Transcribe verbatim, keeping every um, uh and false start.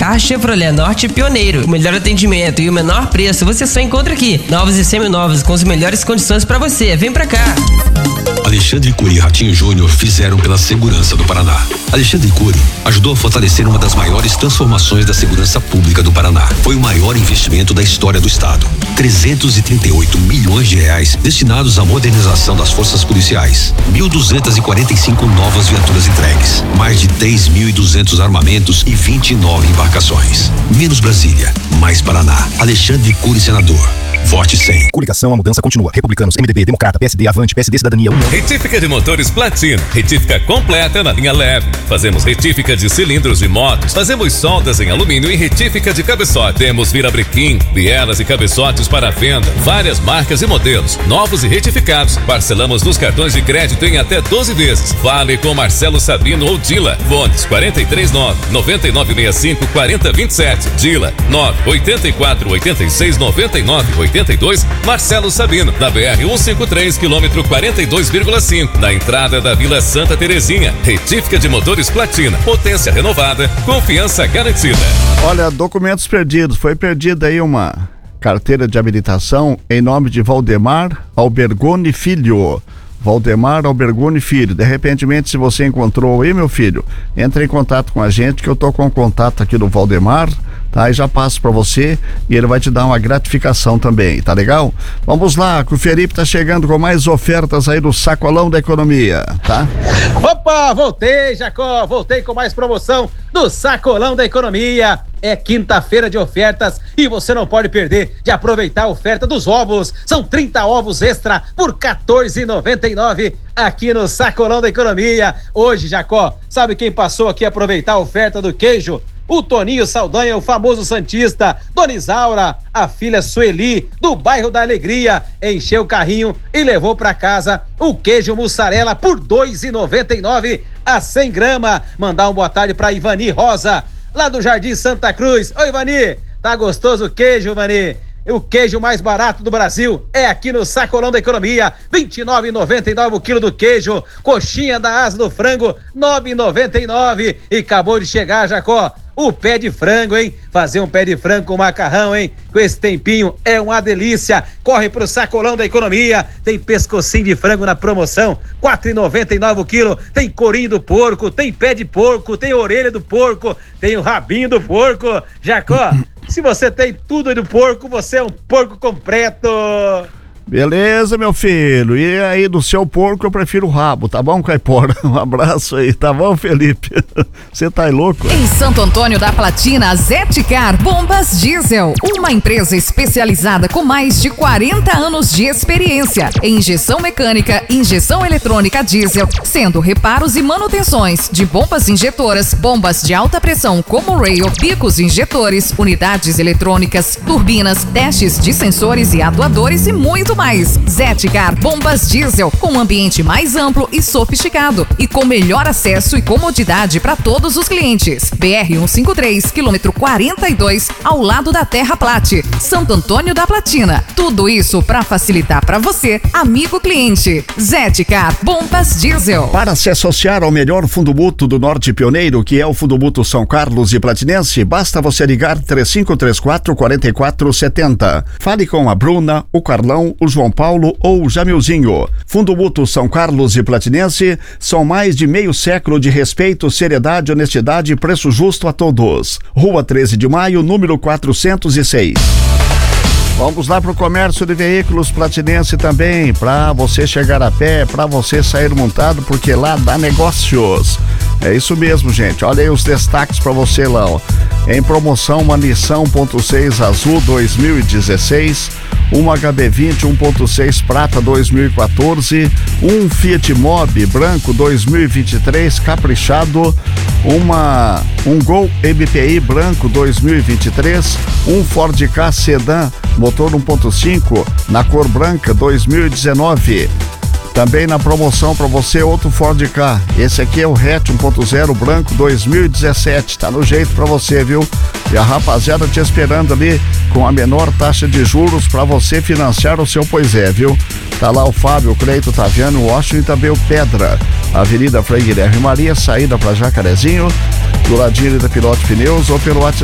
Car Chevrolet Norte Pioneiro. O melhor atendimento e o menor preço você só encontra aqui. Novos e seminovos com as melhores condições para você. Vem pra cá. Alexandre Cury e Ratinho Júnior fizeram pela segurança do Paraná. Alexandre Cury ajudou a fortalecer uma das maiores transformações da segurança pública do Paraná. Foi o maior investimento da história do estado. trezentos e trinta e oito milhões de reais destinados à modernização das forças policiais. mil duzentas e quarenta e cinco novas viaturas entregues. Mais de três mil e duzentos armamentos e vinte e nove embarcações. Menos Brasília, mais Paraná. Alexandre Cury, senador. Vote cem. Coligação, a mudança continua. Republicanos, M D B, Democrata, P S D, Avante, P S D, Cidadania. Um... Retífica de motores Platina. Retífica completa na linha leve. Fazemos retífica de cilindros de motos. Fazemos soldas em alumínio e retífica de cabeçote. Temos virabrequim, bielas e cabeçotes para venda. Várias marcas e modelos. Novos e retificados. Parcelamos nos cartões de crédito em até doze vezes. Fale com Marcelo Sabino ou Dila. Fones quarenta e três nove, noventa e nove sessenta e cinco, quarenta vinte e sete. Dila nove oito quatro, oito seis, nove nove oito dois. Marcelo Sabino, da B R cento e cinquenta e três, quilômetro quarenta e dois vírgula cinco, na entrada da Vila Santa Terezinha. Retífica de motores Platina, potência renovada, confiança garantida. Olha, documentos perdidos. Foi perdida aí uma carteira de habilitação em nome de Valdemar Albergoni Filho. Valdemar Albergoni Filho. De repente, se você encontrou aí, meu filho, entre em contato com a gente, que eu tô com o contato aqui do Valdemar, tá? E já passo pra você e ele vai te dar uma gratificação também, tá legal? Vamos lá, que o Felipe tá chegando com mais ofertas aí do Sacolão da Economia, tá? Opa, voltei, Jacó, voltei com mais promoção do Sacolão da Economia. É quinta-feira de ofertas e você não pode perder de aproveitar a oferta dos ovos. São trinta ovos extra por quatorze reais e noventa e nove centavos aqui no Sacolão da Economia. Hoje, Jacó, sabe quem passou aqui a aproveitar a oferta do queijo? O Toninho Saldanha, o famoso santista. Dona Isaura, a filha Sueli, do bairro da Alegria, encheu o carrinho e levou para casa o queijo mussarela por dois reais e noventa e nove centavos a cem gramas. Mandar uma boa tarde para Ivani Rosa, lá do Jardim Santa Cruz. Oi, Ivani, tá gostoso o queijo, Ivani? O queijo mais barato do Brasil é aqui no Sacolão da Economia. vinte e nove reais e noventa e nove centavos o quilo do queijo. Coxinha da asa do frango, nove reais e noventa e nove centavos. E acabou de chegar, Jacó, o pé de frango, hein? Fazer um pé de frango com macarrão, hein? Com esse tempinho é uma delícia. Corre pro Sacolão da Economia. Tem pescocinho de frango na promoção, quatro reais e noventa e nove centavos o quilo. Tem corinho do porco, tem pé de porco, tem orelha do porco, tem o rabinho do porco. Jacó, se você tem tudo do porco, você é um porco completo. Beleza, meu filho. E aí, do seu porco, eu prefiro o rabo, tá bom, Caipora? Um abraço aí, tá bom, Felipe? Você tá louco? Em Santo Antônio da Platina, Zetcar Bombas Diesel. Uma empresa especializada com mais de quarenta anos de experiência em injeção mecânica, injeção eletrônica diesel, sendo reparos e manutenções de bombas injetoras, bombas de alta pressão como rail, bicos injetores, unidades eletrônicas, turbinas, testes de sensores e atuadores e muito mais. Zetcar Bombas Diesel, com um ambiente mais amplo e sofisticado e com melhor acesso e comodidade para todos os clientes. B R cento e cinquenta e três, quilômetro quarenta e dois, ao lado da Terra Plate, Santo Antônio da Platina. Tudo isso para facilitar para você, amigo cliente. Zetcar Bombas Diesel. Para se associar ao melhor fundo mútuo do Norte Pioneiro, que é o Fundo Mútuo São Carlos e Platinense, basta você ligar três cinco três quatro, quatro quatro sete zero. Fale com a Bruna, o Carlão, o João Paulo ou o Jamilzinho. Fundo Mútuo São Carlos e Platinense são mais de meio século de respeito, seriedade, honestidade e preço justo a todos. Rua treze de maio, número quatrocentos e seis. Vamos lá pro comércio de veículos Platinense também, para você chegar a pé, para você sair montado, porque lá dá negócios. É isso mesmo, gente. Olha aí os destaques para você lá, ó. Em promoção, uma Nissan um ponto seis Azul dois mil e dezesseis, uma H B vinte um ponto seis Prata dois mil e quatorze, um Fiat Mobi branco dois mil e vinte e três caprichado, uma um Gol M P I branco dois mil e vinte e três, um Ford Ka Sedan motor um ponto cinco na cor branca dois mil e dezenove. Também na promoção para você outro Ford Ka. Esse aqui é o hatch um ponto zero branco dois mil e dezessete. Tá no jeito para você, viu? E a rapaziada te esperando ali com a menor taxa de juros para você financiar o seu Pois é, viu? Tá lá o Fábio, o Cleito, o Taviano, o Washington e também o Pedra. Avenida Frei Guilherme Maria, saída para Jacarezinho, do ladinho da Pilote Pneus ou pelo WhatsApp